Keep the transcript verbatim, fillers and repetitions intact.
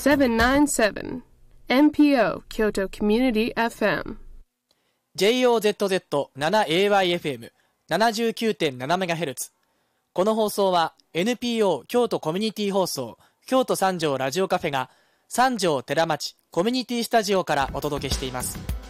セブンナインセブン エヌピーオー 京都コミュニティ エフエムジェイオーゼットゼットセブン エーワイエフエムななじゅうきゅうてんななメガヘルツ。この放送は エヌピーオー 京都コミュニティ放送京都三条ラジオカフェが三条寺町コミュニティスタジオからお届けしています。